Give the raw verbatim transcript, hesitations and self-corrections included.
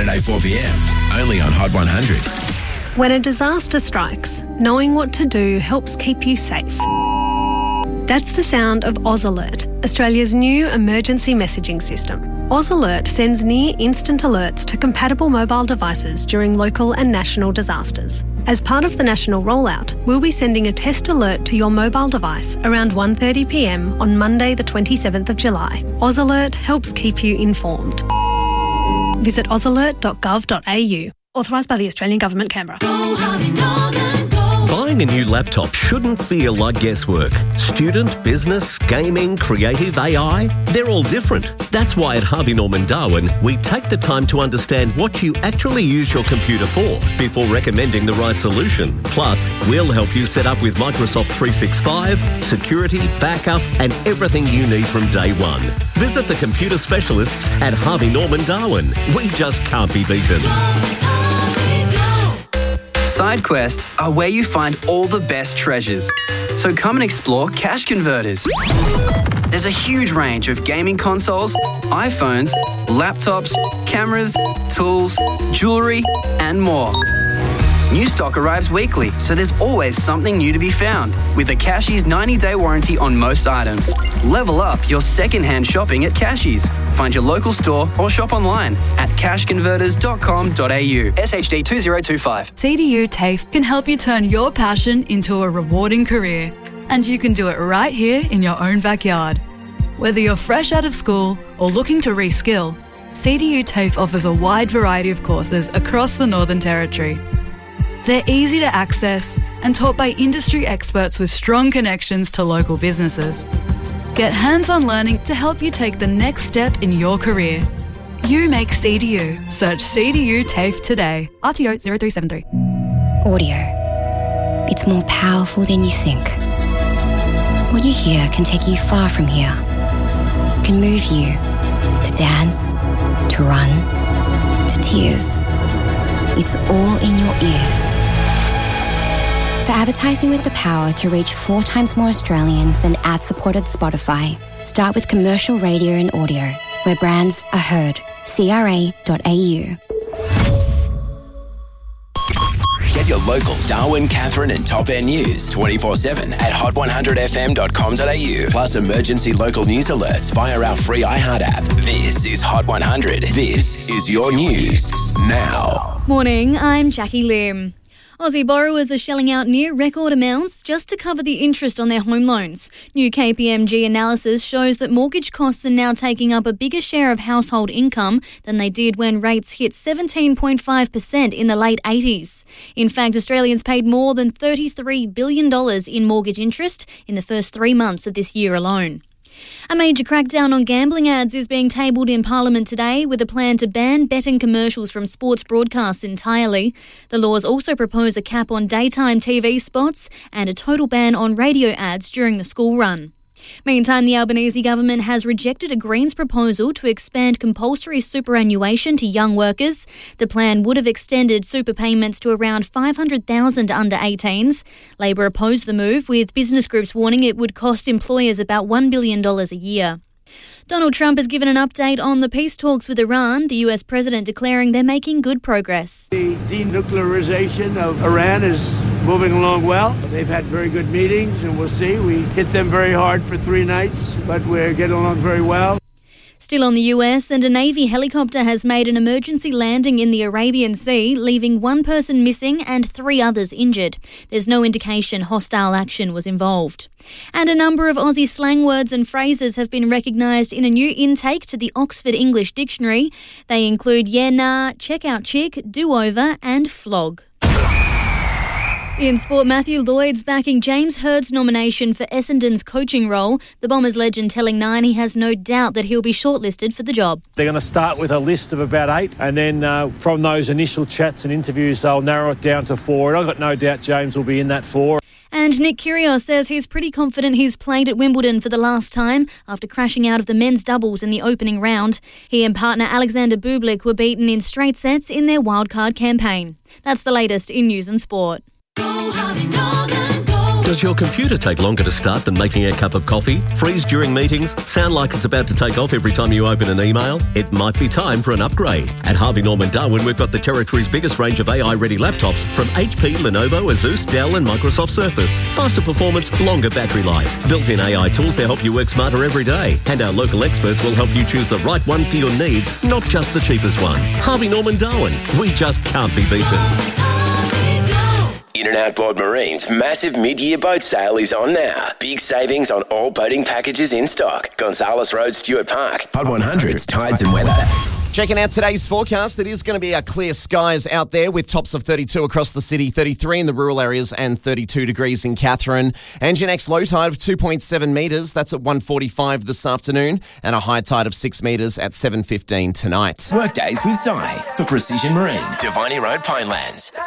Saturday four p.m, only on Hot one hundred. When a disaster strikes, knowing what to do helps keep you safe. That's the sound of AusAlert, Australia's new emergency messaging system. AusAlert sends near-instant alerts to compatible mobile devices during local and national disasters. As part of the national rollout, we'll be sending a test alert to your mobile device around one thirty p.m. on Monday the twenty-seventh of July. AusAlert helps keep you informed. Visit ausalert dot gov dot a u. Authorised by the Australian Government, Canberra. Go, Harvey Norman, go. Buying a new laptop shouldn't feel like guesswork. Student, business, gaming, creative, A I, they're all different. That's why at Harvey Norman Darwin, we take the time to understand what you actually use your computer for before recommending the right solution. Plus, we'll help you set up with Microsoft three sixty-five, security, backup, and everything you need from day one. Visit the computer specialists at Harvey Norman Darwin. We just can't be beaten. Side quests are where you find all the best treasures. So come and explore Cash Converters. There's a huge range of gaming consoles, iPhones, laptops, cameras, tools, jewellery, and more. New stock arrives weekly, so there's always something new to be found. With a Cashies ninety-day warranty on most items. Level up your second-hand shopping at Cashies. Find your local store or shop online at cash converters dot com dot a u. S H D two zero two five. C D U TAFE can help you turn your passion into a rewarding career. And you can do it right here in your own backyard. Whether you're fresh out of school or looking to reskill, C D U TAFE offers a wide variety of courses across the Northern Territory. They're easy to access and taught by industry experts with strong connections to local businesses. Get hands-on learning to help you take the next step in your career. You make C D U. Search C D U TAFE today. R T O zero three seven three. Audio. It's more powerful than you think. What you hear can take you far from here. It can move you to dance, to run, to tears. It's all in your ears. For advertising with the power to reach four times more Australians than ad-supported Spotify, start with commercial radio and audio, where brands are heard. C R A dot a u. Get your local Darwin, Catherine and Top End news twenty-four seven at hot one hundred f m dot com dot a u. Plus emergency local news alerts via our free iHeart app. This is Hot one hundred. This is your news now. Morning, I'm Jackie Lim. Aussie borrowers are shelling out near record amounts just to cover the interest on their home loans. New K P M G analysis shows that mortgage costs are now taking up a bigger share of household income than they did when rates hit seventeen point five percent in the late eighties. In fact, Australians paid more than thirty-three billion dollars in mortgage interest in the first three months of this year alone. A major crackdown on gambling ads is being tabled in Parliament today with a plan to ban betting commercials from sports broadcasts entirely. The laws also propose a cap on daytime T V spots and a total ban on radio ads during the school run. Meantime, the Albanese government has rejected a Greens proposal to expand compulsory superannuation to young workers. The plan would have extended super payments to around five hundred thousand under eighteens. Labor opposed the move, with business groups warning it would cost employers about one billion dollars a year. Donald Trump has given an update on the peace talks with Iran, the U S president declaring they're making good progress. The denuclearization of Iran is moving along well. They've had very good meetings, and we'll see. We hit them very hard for three nights, but we're getting along very well. Still on the U S, and a Navy helicopter has made an emergency landing in the Arabian Sea, leaving one person missing and three others injured. There's no indication hostile action was involved. And a number of Aussie slang words and phrases have been recognised in a new intake to the Oxford English Dictionary. They include yeah, nah, check out chick, do-over and flog. In sport, Matthew Lloyd's backing James Hird's nomination for Essendon's coaching role. The Bombers legend telling Nine he has no doubt that he'll be shortlisted for the job. They're going to start with a list of about eight, and then uh, from those initial chats and interviews, they'll narrow it down to four. And I've got no doubt James will be in that four. And Nick Kyrgios says he's pretty confident he's played at Wimbledon for the last time after crashing out of the men's doubles in the opening round. He and partner Alexander Bublik were beaten in straight sets in their wildcard campaign. That's the latest in news and sport. Go, Harvey Norman, go. Does your computer take longer to start than making a cup of coffee? Freeze during meetings? Sound like it's about to take off every time you open an email? It might be time for an upgrade. At Harvey Norman Darwin, we've got the territory's biggest range of A I-ready laptops from H P, Lenovo, Asus, Dell and Microsoft Surface. Faster performance, longer battery life. Built-in A I tools to help you work smarter every day. And our local experts will help you choose the right one for your needs, not just the cheapest one. Harvey Norman Darwin. We just can't be beaten. In and Outboard Marine's massive mid-year boat sale is on now. Big savings on all boating packages in stock. Gonzales Road, Stuart Park. Hot one hundred's Tides and Weather. Checking out today's forecast, it is going to be a clear skies out there with tops of thirty-two across the city, thirty-three in the rural areas and thirty-two degrees in Katherine. And your next low tide of two point seven metres, that's at one forty-five this afternoon, and a high tide of six metres at seven fifteen tonight. Workdays with Si for Precision Marine, Diviny Road, Pinelands.